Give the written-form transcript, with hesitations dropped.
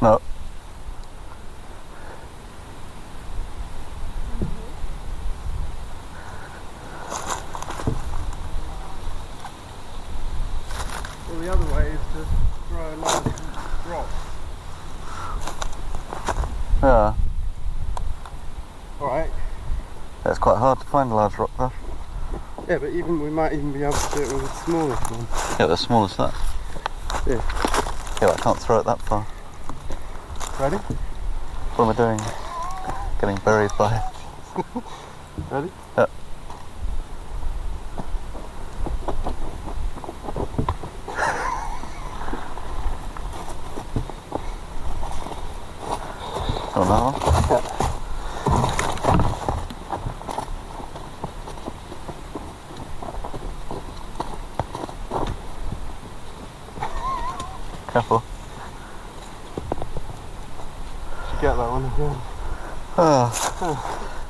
No. Well, the other way is to throw a large rock. Yeah. Alright. It's quite hard to find a large rock though. Yeah, but we might even be able to do it with the smallest one. Yeah, the smallest that. Yeah. Yeah, but I can't throw it that far. Ready? What am I doing? Getting buried by it. Ready? Yeah. Oh no. Careful. Did you get that one again? Ah.